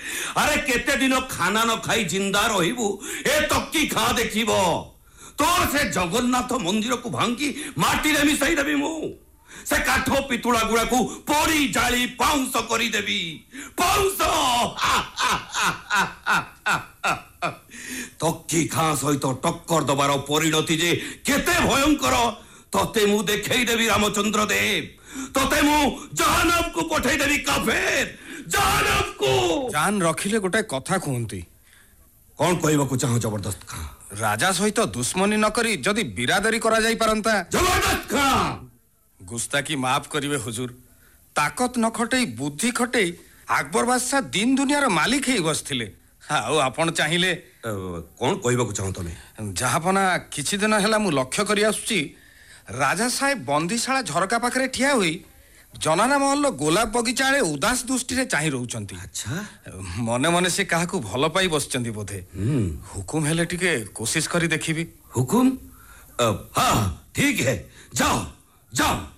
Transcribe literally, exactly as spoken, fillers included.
अरे केते दिन खाना न खाई जिंदा रहिबु ए तक्की खा देखिब तोर से जगन्नाथ मंदिर को भांगी माटी रे मिसाई देबी मु से काठ पितुला गुड़ा को पोड़ी जाली पाउंस करी देबी पाउंस तक्की खा सहित टक्कर दबार परिणति जे केते भयंकर तते मु देखई देबी रामचंद्र देव तते मु जहन्नम को पठई देबी काफेर जहन्नम को जान रखिले गोटे कथा कहंती कौन कहबा को चाहो जबरदस्त खां राजा सहित दुश्मनी न करी जदि बिरादरी करा जाई परंता जबरदस्त खां गुस्ताखी माफ करिवे हुजूर ताकत न खटई बुद्धि खटई अकबर बादशाह दिन दुनियार मालिक ही बसथिले आउ आपण चाहिले कौन कहबा को चाहो तमे जहापना किछि दिन हैला मु लक्ष्य करी आसुची राजा साहेब बंदीशाला झरका पाखरे ठिया होई जनाना महल गोलाप बगीचा आड़े उदास दृष्टि रे चाहि रहउचंती अच्छा मने मने से काहाकू भल पाई बसचंती बोधे हुकुम हेले टिके कोशिश करी देखिबी हुकुम हां ठीक है जाओ जाओ